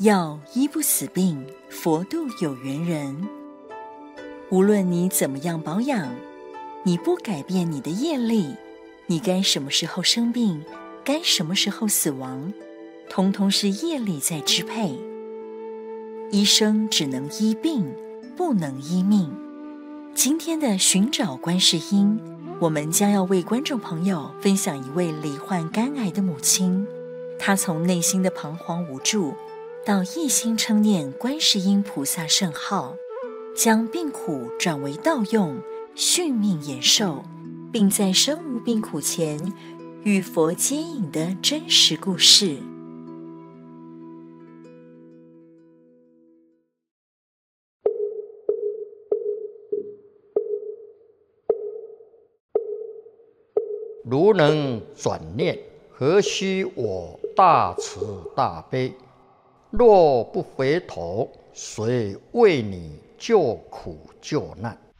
药医不死病，佛度有缘人。无论你怎么样保养，你不改变你的业力，你该什么时候生病，该什么时候死亡，通通是业力在支配。医生只能医病，不能医命。今天的寻找观世音，我们将要为观众朋友分享一位罹患肝癌的母亲，她从内心的彷徨无助，到一心称念观世音菩萨圣号，将病苦转为道用，续命延寿，并在生无病苦前与佛接引的真实故事。 如能转念，何须我大慈大悲？若不回头，谁为你救苦救难？